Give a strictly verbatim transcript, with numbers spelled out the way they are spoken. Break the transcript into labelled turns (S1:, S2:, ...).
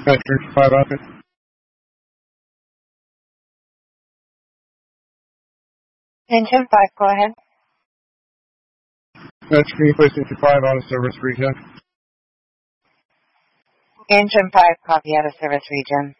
S1: Patrick five outfit.
S2: Engine five, go ahead.
S1: Patrick, can you place Engine five on a service region?
S2: Engine five, copy out of service region.